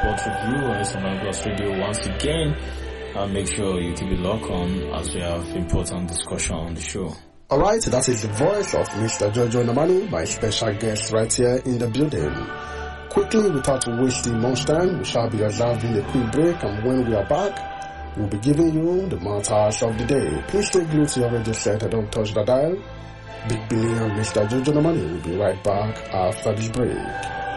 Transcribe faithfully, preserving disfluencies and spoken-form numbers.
Sport Review on S M I Plus Radio once again. And make sure you keep it locked on as we have important discussion on the show. Alright, that is the voice of Mister Jojo Namani, my special guest right here in the building. Quickly, without wasting much time, we shall be observing a quick break, and when we are back, we'll be giving you the matters of the day. Please stay glued to your radio set and don't touch the dial. Big Billy and Mister Jojo Namani will be right back after this break.